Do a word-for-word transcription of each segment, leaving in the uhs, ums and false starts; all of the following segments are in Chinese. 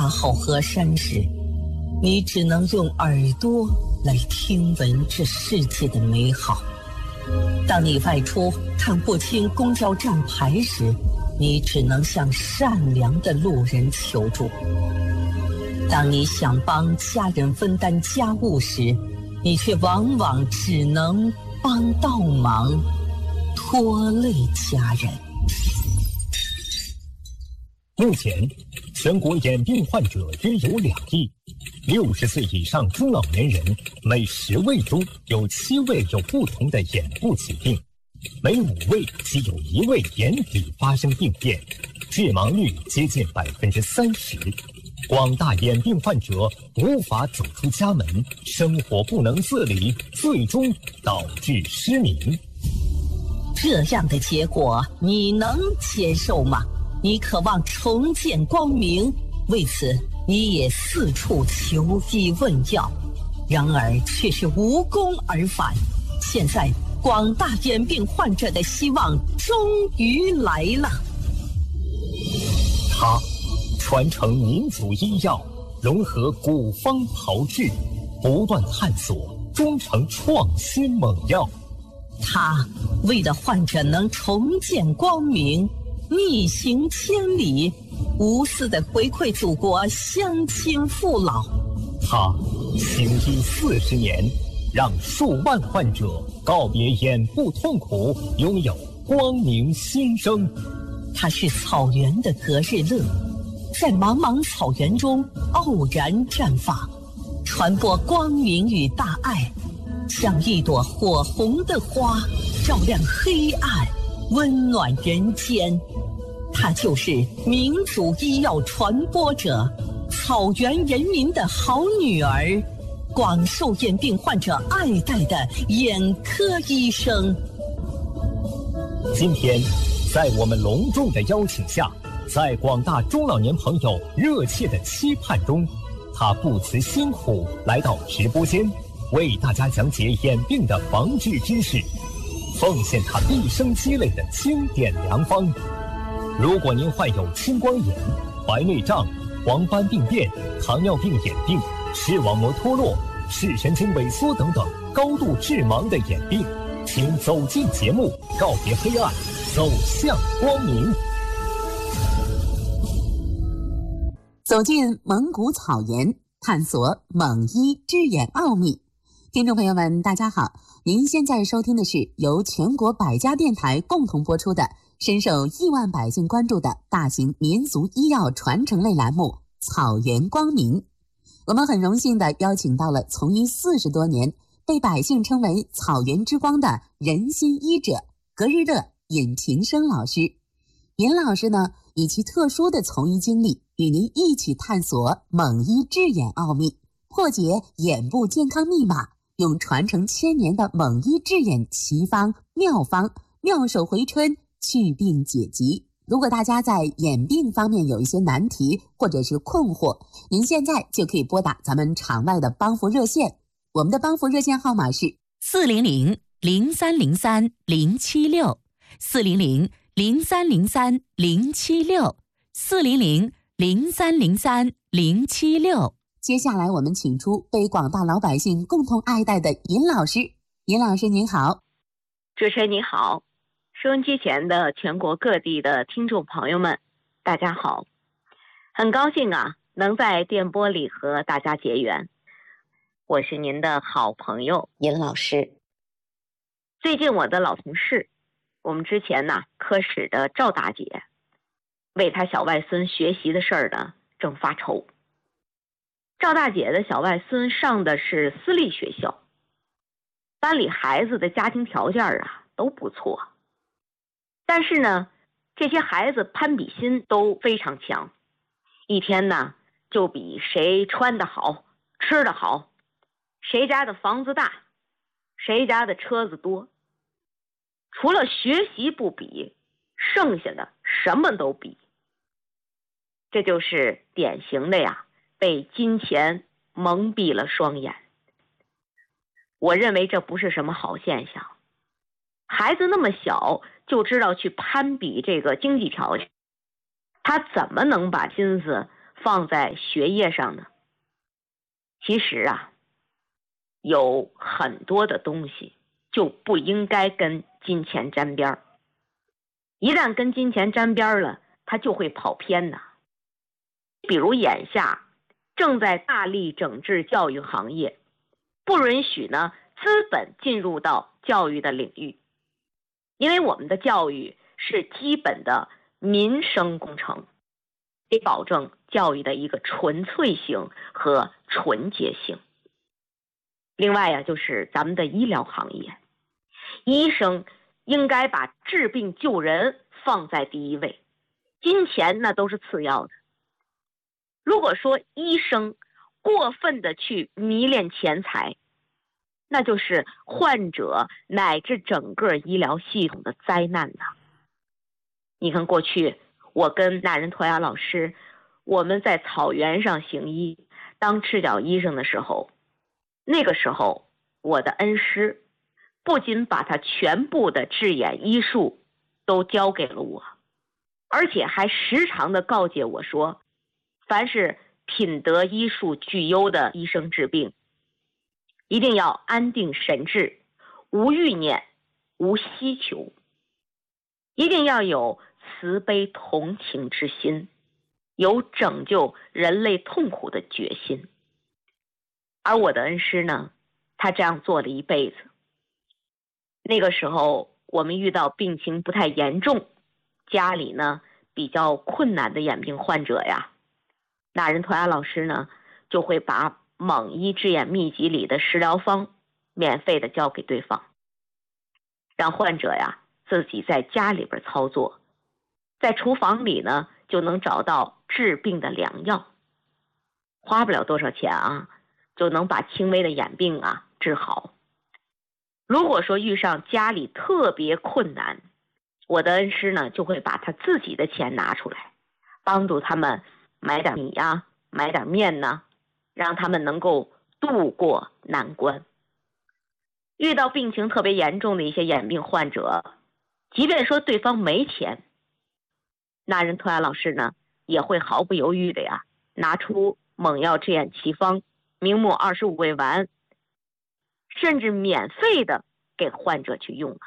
大好河山时，你只能用耳朵来听闻这世界的美好。当你外出看不清公交站牌时，你只能向善良的路人求助。当你想帮家人分担家务时，你却往往只能帮倒忙，拖累家人。 目前，全国眼病患者约有两亿，六十岁以上中老年人每十位中有七位有不同的眼部疾病，每五位即有一位眼底发生病变，致盲率接近百分之三十。广大眼病患者无法走出家门，生活不能自理，最终导致失明。 这样的结果你能接受吗？你渴望重见光明，为此你也四处求医问药，然而却是无功而返。现在广大眼病患者的希望终于来了。 他传承民族医药，融合古方炮制，不断探索，终成创新猛药。 他为了患者能重见光明，逆行千里，无私的回馈祖国乡亲父老。 他行医四十年，让数万患者告别眼部痛苦，拥有光明新生。 他是草原的隔日乐，在茫茫草原中傲然绽放，传播光明与大爱，像一朵火红的花，照亮黑暗，温暖人间。她就是民族医药传播者，草原人民的好女儿，广受眼病患者爱戴的眼科医生。 今天，在我们隆重的邀请下，在广大中老年朋友热切的期盼中，他不辞辛苦来到直播间，为大家讲解眼病的防治知识，奉献他毕生积累的经典良方。如果您患有青光眼、白内障、黄斑病变、糖尿病眼病、视网膜脱落、视神经萎缩等等高度致盲的眼病，请走进节目，告别黑暗，走向光明。 走进蒙古草原，探索蒙医治眼奥秘。听众朋友们，大家好，您现在收听的是由全国百家电台共同播出的深受亿万百姓关注的大型民族医药传承类栏目《草原光明》。我们很荣幸地邀请到了从医四十多年，被百姓称为草原之光的人心医者隔日乐尹平生老师。尹老师呢，以其特殊的从医经历，与您一起探索蒙医治眼奥秘，破解眼部健康密码，用传承千年的蒙医治眼奇方妙方，妙手回春，祛病解疾。如果大家在眼病方面有一些难题或者是困惑，您现在就可以拨打咱们场外的帮扶热线，我们的帮扶热线号码是四零零零三零三零七六，四零零零三零三零七六，四零零零三零三零七六。 接下来我们请出被广大老百姓共同爱戴的尹老师。尹老师您好。 主持人你好，收音机前的全国各地的听众朋友们大家好，很高兴啊能在电波里和大家结缘，我是您的好朋友尹老师。最近我的老同事，我们之前呢科室的赵大姐，为她小外孙学习的事儿呢正发愁。赵大姐的小外孙上的是私立学校，班里孩子的家庭条件啊都不错，但是呢这些孩子攀比心都非常强，一天呢就比谁穿得好吃得好，谁家的房子大，谁家的车子多。除了学习不比，剩下的什么都比。这就是典型的呀被金钱蒙蔽了双眼。我认为这不是什么好现象。孩子那么小就知道去攀比这个经济条件，他怎么能把心思放在学业上呢？其实啊，有很多的东西就不应该跟金钱沾边儿。一旦跟金钱沾边儿了，它就会跑偏的。比如眼下正在大力整治教育行业，不允许呢资本进入到教育的领域，因为我们的教育是基本的民生工程，得保证教育的一个纯粹性和纯洁性。另外呀、啊，就是咱们的医疗行业，医生应该把治病救人放在第一位，金钱那都是次要的。如果说医生过分的去迷恋钱财，那就是患者乃至整个医疗系统的灾难呐。你看过去我跟那人托雅老师，我们在草原上行医，当赤脚医生的时候，那个时候我的恩师不仅把他全部的治眼医术都交给了我，而且还时常的告诫我说，凡是品德医术具优的医生治病，一定要安定神志，无欲念，无希求，一定要有慈悲同情之心，有拯救人类痛苦的决心。而我的恩师呢，他这样做了一辈子。那个时候我们遇到病情不太严重，家里呢比较困难的眼病患者呀，那人托雅老师呢就会把蒙医治眼秘籍里的食疗方免费的交给对方，让患者呀自己在家里边操作，在厨房里呢就能找到治病的良药，花不了多少钱啊，就能把轻微的眼病啊治好。如果说遇上家里特别困难，我的恩师呢就会把他自己的钱拿出来，帮助他们买点米呀、买点面呢，让他们能够度过难关。遇到病情特别严重的一些眼病患者，即便说对方没钱，那人托雅老师呢也会毫不犹豫的呀拿出蒙药治眼奇方明目二十五味丸，甚至免费的给患者去用啊。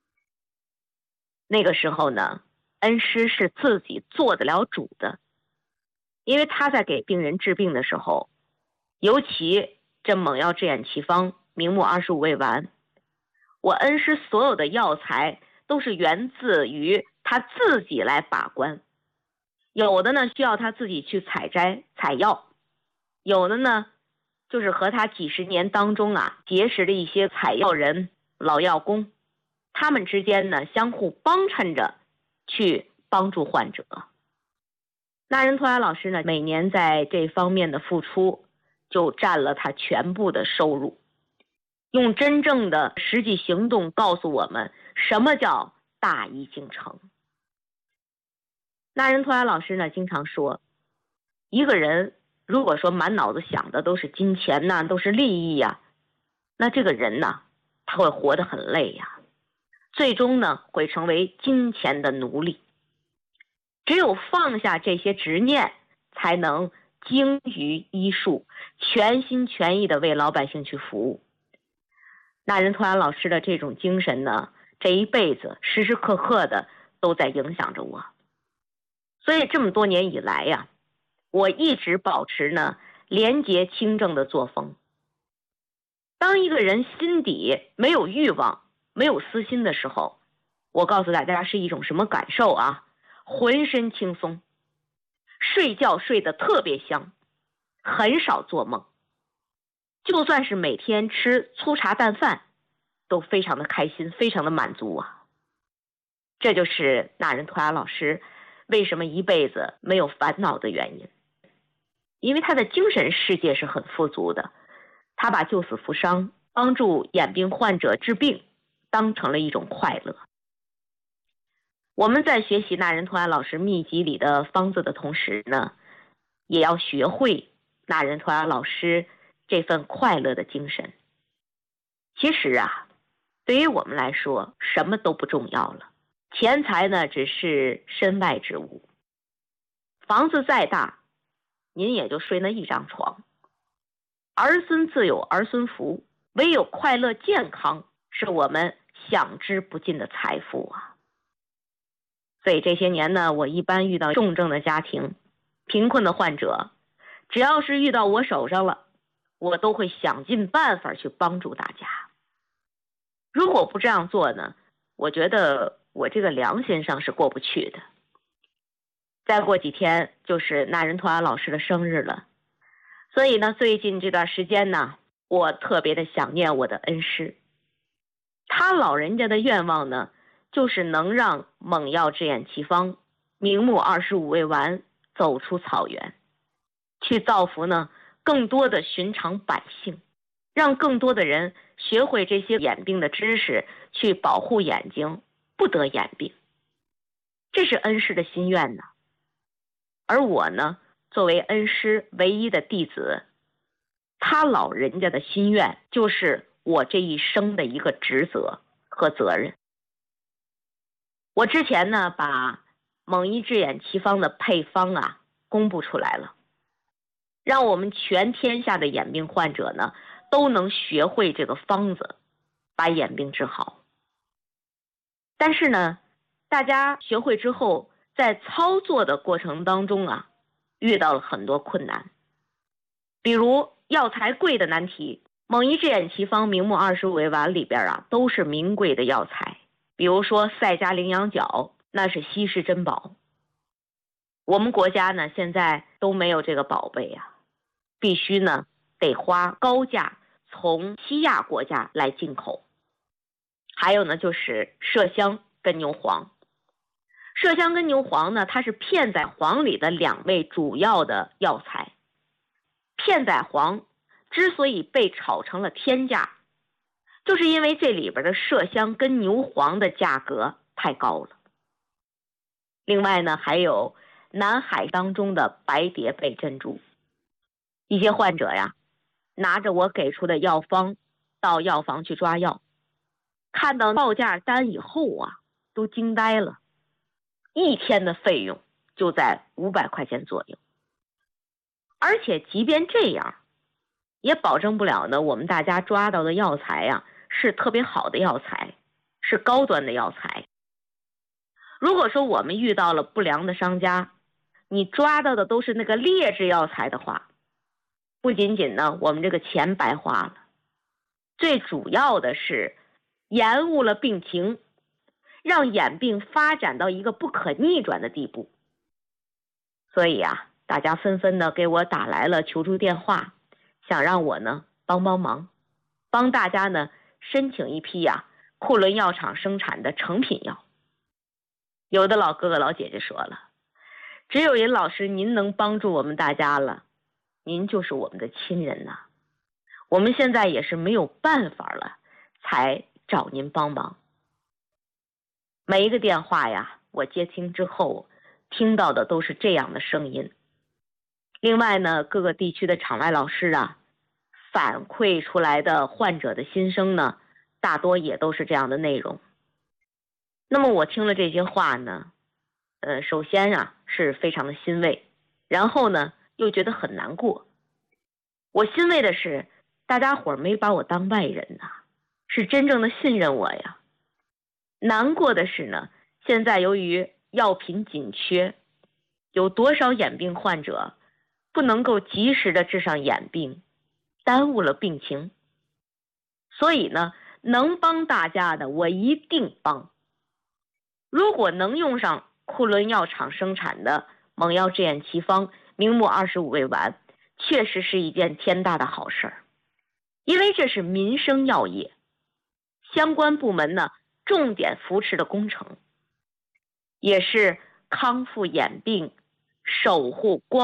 那个时候呢，恩师是自己做得了主的，因为他在给病人治病的时候，尤其这蒙药治眼奇方明目二十五味丸，我恩师所有的药材都是源自于他自己来把关，有的呢需要他自己去采摘采药，有的呢就是和他几十年当中啊结识的一些采药人、老药工，他们之间呢相互帮衬着去帮助患者。那人托雅老师呢每年在这方面的付出就占了他全部的收入，用真正的实际行动告诉我们什么叫大医精诚。那人托雅老师呢经常说，一个人如果说满脑子想的都是金钱呐、啊，都是利益呀、啊，那这个人呢他会活得很累呀、啊，最终呢会成为金钱的奴隶。只有放下这些执念，才能精于医术，全心全意的为老百姓去服务。那人托雅老师的这种精神呢，这一辈子时时刻刻的都在影响着我。所以这么多年以来呀，我一直保持呢廉洁清正的作风。当一个人心底没有欲望、没有私心的时候，我告诉大家是一种什么感受啊？浑身轻松，睡觉睡得特别香，很少做梦，就算是每天吃粗茶淡饭都非常的开心，非常的满足啊。这就是那人托雅老师为什么一辈子没有烦恼的原因，因为他的精神世界是很富足的，他把救死扶伤、帮助眼病患者治病当成了一种快乐。我们在学习那人托雅老师秘籍里的方子的同时呢，也要学会那人托雅老师这份快乐的精神。其实啊，对于我们来说什么都不重要了，钱财呢只是身外之物，房子再大您也就睡那一张床。儿孙自有儿孙福，唯有快乐健康是我们享之不尽的财富啊。所以这些年呢，我一般遇到重症的家庭、贫困的患者，只要是遇到我手上了，我都会想尽办法去帮助大家。如果不这样做呢，我觉得我这个良心上是过不去的。再过几天就是那仁图阿老师的生日了，所以呢，最近这段时间呢，我特别的想念我的恩师。他老人家的愿望呢，就是能让猛药制眼奇方明目二十五味丸走出草原，去造福呢更多的寻常百姓，让更多的人学会这些眼病的知识，去保护眼睛不得眼病。这是恩师的心愿呢。而我呢，作为恩师唯一的弟子，他老人家的心愿就是我这一生的一个职责和责任。我之前呢，把猛医治眼奇方的配方啊公布出来了，让我们全天下的眼病患者呢都能学会这个方子，把眼病治好。但是呢，大家学会之后，在操作的过程当中啊，遇到了很多困难，比如药材贵的难题。猛医治眼奇方明目二十五味丸里边啊，都是名贵的药材，比如说赛加羚羊角，那是稀世珍宝。我们国家呢，现在都没有这个宝贝啊，必须呢得花高价从西亚国家来进口。还有呢，就是麝香跟牛黄。麝香跟牛黄呢，它是片仔癀里的两味主要的药材。片仔癀之所以被炒成了天价，就是因为这里边的麝香跟牛黄的价格太高了。另外呢，还有南海当中的白蝶贝珍珠。一些患者呀，拿着我给出的药方到药房去抓药，看到报价单以后啊，都惊呆了。一天的费用就在五百块钱左右，而且即便这样，也保证不了呢我们大家抓到的药材呀、啊、是特别好的药材，是高端的药材。如果说我们遇到了不良的商家，你抓到的都是那个劣质药材的话，不仅仅呢我们这个钱白花了，最主要的是延误了病情，让眼病发展到一个不可逆转的地步。所以啊，大家纷纷的给我打来了求助电话，想让我呢帮帮忙，帮大家呢申请一批呀、啊、库伦药厂生产的成品药。有的老哥哥老姐姐说了，只有任老师您能帮助我们大家了，您就是我们的亲人呐、啊，我们现在也是没有办法了，才找您帮忙。每一个电话呀，我接听之后听到的都是这样的声音。另外呢，各个地区的场外老师啊，反馈出来的患者的心声呢，大多也都是这样的内容。那么我听了这些话呢，呃，首先啊是非常的欣慰，然后呢又觉得很难过。我欣慰的是，大家伙没把我当外人呐、啊，是真正的信任我呀。难过的是呢，现在由于药品紧缺，有多少眼病患者不能够及时的治上眼病，耽误了病情。所以呢，能帮大家的我一定帮。如果能用上库伦药厂生产的猛药治眼奇方明目二十五味丸，确实是一件天大的好事儿，因为这是民生药业，相关部门呢重点扶持的工程，也是康复眼病、守护光